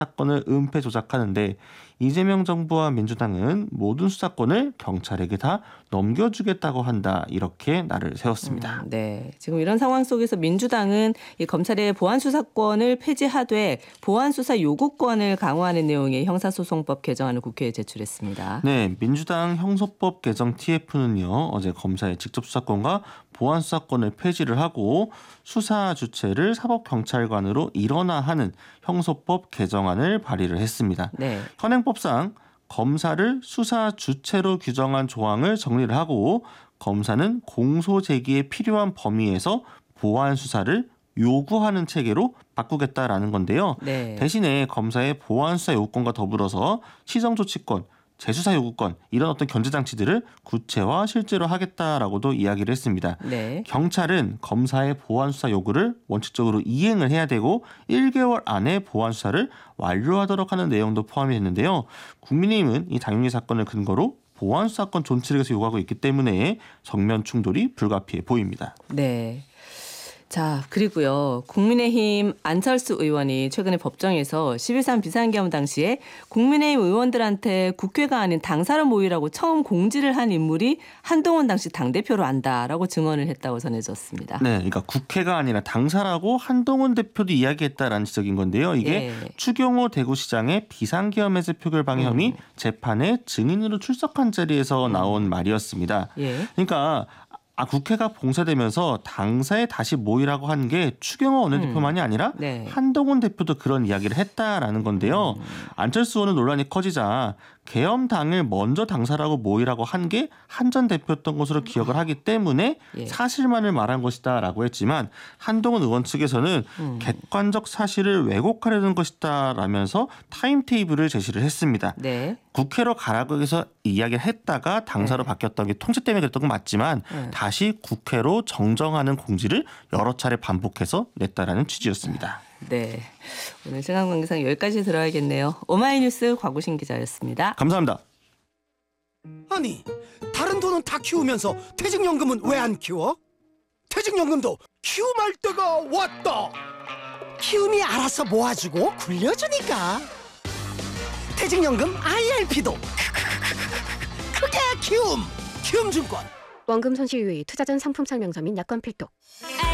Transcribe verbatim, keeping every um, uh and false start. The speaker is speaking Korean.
사건을 은폐 조작하는데 이재명 정부와 민주당은 모든 수사권을 경찰에게 다 넘겨주겠다고 한다. 이렇게 날을 세웠습니다. 음, 네, 지금 이런 상황 속에서 민주당은 이 검찰의 보안 수사권을 폐지하되 보안 수사 요구권을 강화하는 내용의 형사소송법 개정안을 국회에 제출했습니다. 네, 민주당 형소법 개정 티에프는요. 어제 검사의 직접 수사권과 보안 수사권을 폐지를 하고 수사 주체를 사법경찰관으로 일원화하는 형소법 개정안을 발의를 했습니다. 네. 현행법상 검사를 수사 주체로 규정한 조항을 정리를 하고 검사는 공소 제기에 필요한 범위에서 보안 수사를 요구하는 체계로 바꾸겠다라는 건데요. 네. 대신에 검사의 보안 수사 요구권과 더불어서 시정 조치권, 재수사 요구권 이런 어떤 견제 장치들을 구체화 실제로 하겠다라고도 이야기를 했습니다. 네. 경찰은 검사의 보안 수사 요구를 원칙적으로 이행을 해야 되고 일 개월 안에 보안 수사를 완료하도록 하는 내용도 포함이 됐는데요. 국민의힘은 이 장윤희 사건을 근거로 보안 수사권 존치를 해서 요구하고 있기 때문에 정면 충돌이 불가피해 보입니다. 네. 자, 그리고요. 국민의힘 안철수 의원이 최근에 법정에서 십일 삼 비상계엄 당시에 국민의힘 의원들한테 국회가 아닌 당사를 모이라고 처음 공지를 한 인물이 한동훈 당시 당대표로 안다라고 증언을 했다고 전해졌습니다. 네, 그러니까 국회가 아니라 당사라고 한동훈 대표도 이야기했다라는 지적인 건데요. 이게 예. 추경호 대구시장의 비상계엄에서 표결 방해 혐의 음. 재판에 증인으로 출석한 자리에서 나온 말이었습니다. 예. 그러니까 아, 국회가 봉쇄되면서 당사에 다시 모이라고 한 게 추경호 원내대표만이 아니라 네. 한동훈 대표도 그런 이야기를 했다라는 건데요. 음. 안철수 의원은 논란이 커지자 계엄 당일 먼저 당사라고 모이라고 한 게 한 전 대표였던 것으로 기억을 하기 때문에 예. 사실만을 말한 것이다라고 했지만 한동훈 의원 측에서는 음. 객관적 사실을 왜곡하려는 것이다라면서 타임테이블을 제시를 했습니다. 네. 국회로 가라고 해서 이야기를 했다가 당사로 네. 바뀌었던 게 통제 때문에 그랬던 건 맞지만 네. 다시 국회로 정정하는 공지를 여러 차례 반복해서 냈다라는 취지였습니다. 네. 오늘 시간관계상 여기까지 들어야겠네요. 오마이뉴스 곽우신 기자였습니다. 감사합니다. 아니, 다른 돈은 다 키우면서 퇴직연금은 왜 안 키워? 퇴직연금도 키움할 때가 왔다. 키움이 알아서 모아주고 굴려주니까. 퇴직연금 아이알피도 크게 키움. 키움증권. 원금 손실 유의, 투자 전 상품 설명서 및 약관 필독.